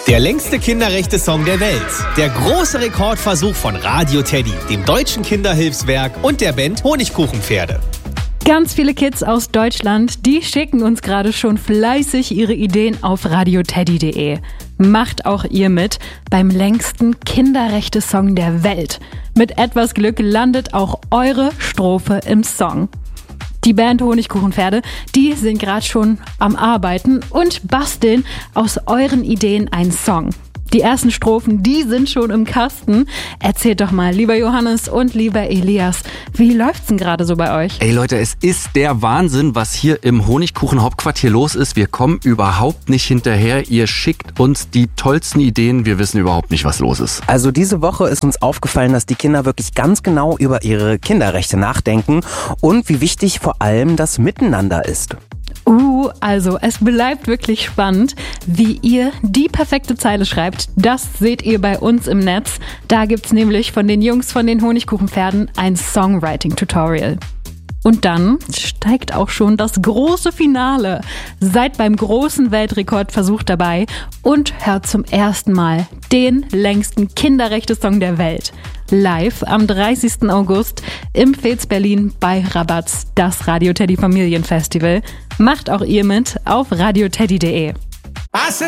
Der längste Kinderrechte-Song der Welt. Der große Rekordversuch von Radio Teddy, dem Deutschen Kinderhilfswerk und der Band Honigkuchenpferde. Ganz viele Kids aus Deutschland, die schicken uns gerade schon fleißig ihre Ideen auf radioteddy.de. Macht auch ihr mit beim längsten Kinderrechte-Song der Welt. Mit etwas Glück landet auch eure Strophe im Song. Die Band Honigkuchenpferde, die sind gerade schon am Arbeiten und basteln aus euren Ideen einen Song. Die ersten Strophen, die sind schon im Kasten. Erzählt doch mal, lieber Johannes und lieber Elias, wie läuft's denn gerade so bei euch? Ey Leute, es ist der Wahnsinn, was hier im Honigkuchen-Hauptquartier los ist. Wir kommen überhaupt nicht hinterher. Ihr schickt uns die tollsten Ideen. Wir wissen überhaupt nicht, was los ist. Also diese Woche ist uns aufgefallen, dass die Kinder wirklich ganz genau über ihre Kinderrechte nachdenken und wie wichtig vor allem das Miteinander ist. Also es bleibt wirklich spannend, wie ihr die perfekte Zeile schreibt. Das seht ihr bei uns im Netz. Da gibt's nämlich von den Jungs von den Honigkuchenpferden ein Songwriting-Tutorial. Und dann steigt auch schon das große Finale. Seid beim großen Weltrekordversuch dabei und hört zum ersten Mal den längsten Kinderrechte-Song der Welt. Live am 30. August im Fez Berlin bei Rabatz, das Radio Teddy Familienfestival. Macht auch ihr mit auf radioteddy.de.